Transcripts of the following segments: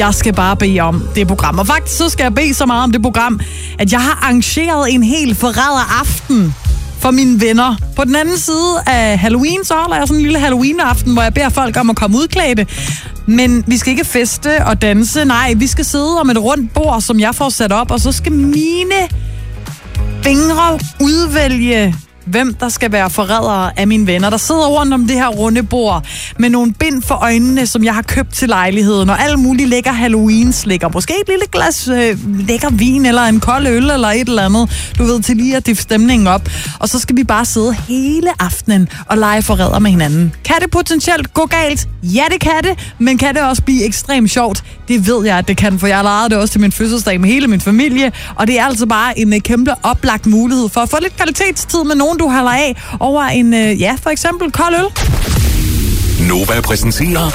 Jeg skal bare bede om det program. Og faktisk så skal jeg bede så meget om det program, at jeg har arrangeret en helt forræderaften for mine venner. På den anden side af Halloween, så holder jeg sådan en lille Halloween-aften, hvor jeg beder folk om at komme udklædte. Men vi skal ikke feste og danse. Nej, vi skal sidde om et rundt bord, som jeg får sat op, og så skal mine fingre udvælge, hvem der skal være forrædere af mine venner. Der sidder rundt om det her runde bord med nogle bind for øjnene, som jeg har købt til lejligheden, og alt muligt lækker Halloween-slik, og måske et lille glas lækker vin, eller en kold øl, eller et eller andet, du ved, til lige at diffe stemningen op. Og så skal vi bare sidde hele aftenen og lege forræder med hinanden. Kan det potentielt gå galt? Ja, det kan det, men kan det også blive ekstremt sjovt? Det ved jeg, at det kan, for jeg legede det også til min fødselsdag med hele min familie, og det er altså bare en kæmpe oplagt mulighed for at få lidt kvalitetstid med nogen, du holder af over en, for eksempel kold øl. Nova præsenterer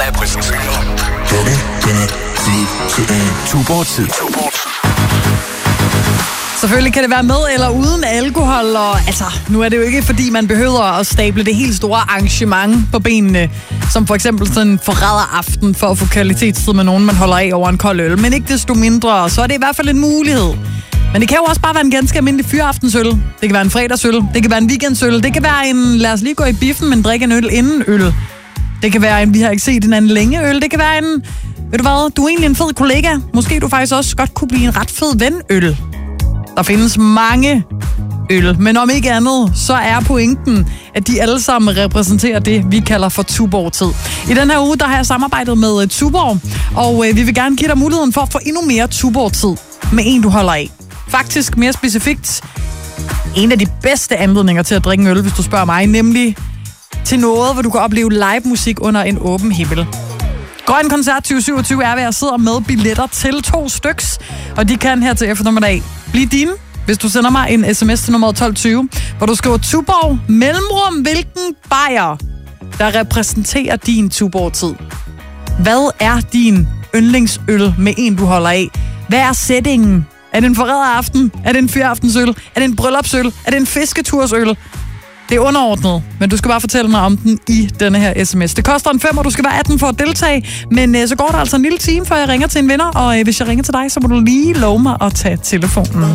Tuborg-tid. Selvfølgelig kan det være med eller uden alkohol, og altså, nu er det jo ikke, fordi man behøver at stable det helt store arrangement på benene, som for eksempel sådan en forræderaften for at få kvalitetstid med nogen, man holder af over en kold øl. Men ikke desto mindre, så er det i hvert fald en mulighed. Men det kan jo også bare være en ganske almindelig fyraftensøl. Det kan være en fredagsøl, det kan være en weekendsøl, det kan være en lad os lige gå i biffen, men drikke en øl inden øl. Det kan være en vi har ikke set en anden længe øl. Det kan være en, ved du hvad, du er egentlig en fed kollega. Måske du faktisk også godt kunne blive en ret fed ven-øl. Der findes mange øl, men om ikke andet, så er pointen, at de alle sammen repræsenterer det, vi kalder for Tuborg-tid. I den her uge, der har jeg samarbejdet med Tuborg, og vi vil gerne give dig muligheden for at få endnu mere Tuborg-tid med en, du holder af. Faktisk mere specifikt en af de bedste anledninger til at drikke en øl, hvis du spørger mig, nemlig til noget, hvor du kan opleve live musik under en åben himmel. Grøn Koncert 2027 er ved at sidde med billetter til 2 styks, og de kan her til eftermiddag blive dine, hvis du sender mig en sms til nummer 1220, hvor du skriver Tuborg mellemrum, hvilken bajer, der repræsenterer din Tuborg-tid. Hvad er din yndlingsøl med en, du holder af? Hvad er settingen? Er det en forræderaften? Er det en fyraftensøl? Er det en bryllupsøl? Er det en fisketursøl? Det er underordnet, men du skal bare fortælle mig om den i denne her sms. Det koster en 5, og du skal være 18 for at deltage, men så går der altså en lille time, før jeg ringer til en vinder, og hvis jeg ringer til dig, så må du lige love mig at tage telefonen.